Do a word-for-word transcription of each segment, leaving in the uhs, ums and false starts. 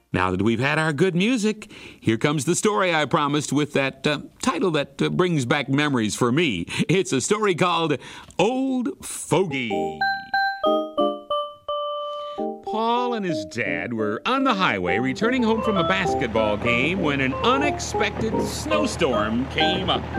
Now that we've had our good music, here comes the story I promised with that uh, title that uh, brings back memories for me. It's a story called Old Fogey. Paul and his dad were on the highway returning home from a basketball game when an unexpected snowstorm came up.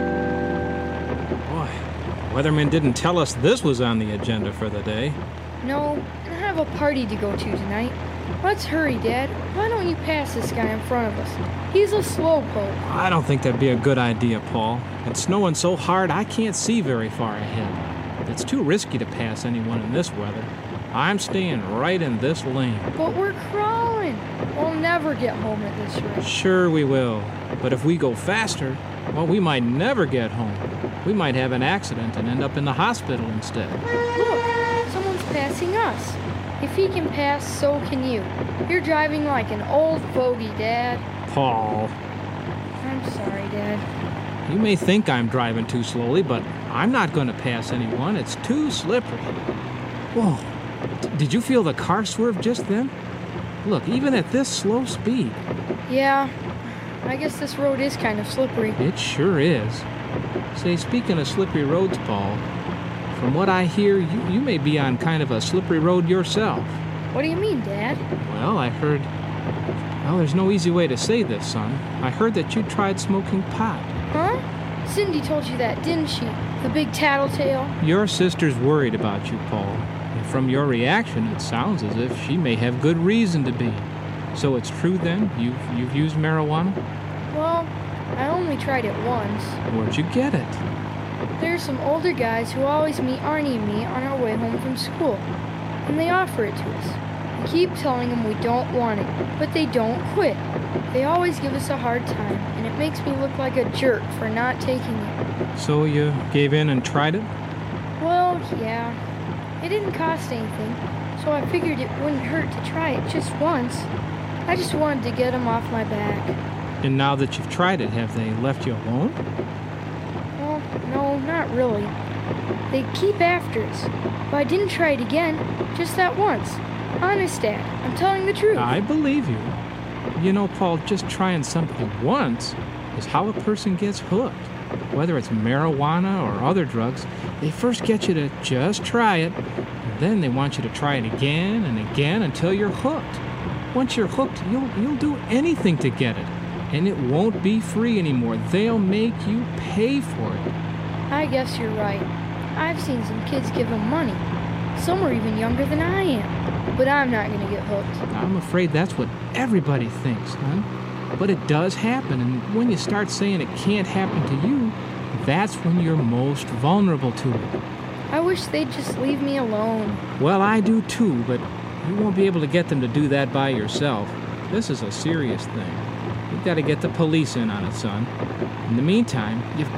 Boy, weatherman didn't tell us this was on the agenda for the day. No, and I have a party to go to tonight. Let's hurry, Dad. Why don't you pass this guy in front of us? He's a slowpoke. I don't think that'd be a good idea, Paul. It's snowing so hard I can't see very far ahead. It's too risky to pass anyone in this weather. I'm staying right in this lane. But we're crawling. We'll never get home at this rate. Sure we will. But if we go faster, well, we might never get home. We might have an accident and end up in the hospital instead. Look, someone's passing us. If he can pass, so can you. You're driving like an old fogey, Dad. Paul. I'm sorry, Dad. You may think I'm driving too slowly, but I'm not going to pass anyone. It's too slippery. Whoa. D- did you feel the car swerve just then? Look, even at this slow speed. Yeah, I guess this road is kind of slippery. It sure is. Say, speaking of slippery roads, Paul, from what I hear, you, you may be on kind of a slippery road yourself. What do you mean, Dad? Well, I heard... Well, there's no easy way to say this, son. I heard that you tried smoking pot. Huh? Cindy told you that, didn't she? The big tattletale? Your sister's worried about you, Paul. And from your reaction, it sounds as if she may have good reason to be. So it's true, then? You've, you've used marijuana? Well, I only tried it once. Where'd you get it? There's some older guys who always meet Arnie and me on our way home from school, and they offer it to us. We keep telling them we don't want it, but they don't quit. They always give us a hard time, and it makes me look like a jerk for not taking it. So you gave in and tried it? Well, yeah. It didn't cost anything, so I figured it wouldn't hurt to try it just once. I just wanted to get them off my back. And now that you've tried it, have they left you alone? Well, no, not really. They keep after us, but I didn't try it again, just that once. Honest, Dad, I'm telling the truth. I believe you. You know, Paul, just trying something once is how a person gets hooked. Whether it's marijuana or other drugs, they first get you to just try it, and then they want you to try it again and again until you're hooked. Once you're hooked, you'll you'll do anything to get it, and it won't be free anymore. They'll make you pay for it. I guess you're right. I've seen some kids give them money. Some are even younger than I am. But I'm not going to get hooked. I'm afraid that's what everybody thinks, huh? But it does happen, and when you start saying it can't happen to you, that's when you're most vulnerable to it. I wish they'd just leave me alone. Well, I do too, but you won't be able to get them to do that by yourself. This is a serious thing. You've got to get the police in on it, son. In the meantime, you've